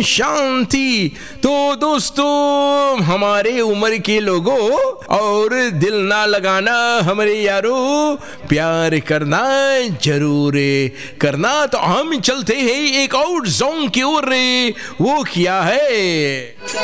शांति। तो दोस्तों, हमारे उम्र के लोगों, और दिल ना लगाना हमारे यारो, प्यार करना जरूर करना। तो हम चलते हैं एक और सॉन्ग की ओर। वो क्या है?